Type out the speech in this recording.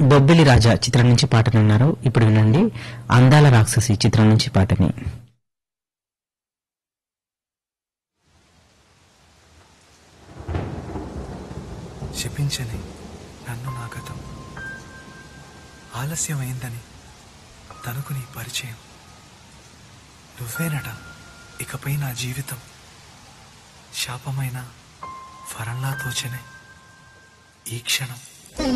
బొబ్బిలి రాజా చిత్రం నుంచి పాటనున్నారు. ఇప్పుడు వినండి అందాల రాక్షసి చిత్రం నుంచి పాటని. శపించని నన్ను నా గతం, ఆలస్యమైందని తనకు నీ పరిచయం, నువ్వేనట ఇకపై నా జీవితం, శాపమైన వరంలా తోచనే ఈ క్షణం.